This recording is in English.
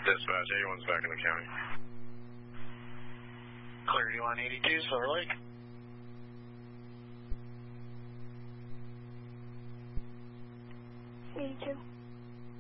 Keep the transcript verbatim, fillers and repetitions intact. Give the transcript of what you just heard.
Dispatch, eighty-one's back in the county. Clarity line eighty-two, Silver Lake. eighty-two.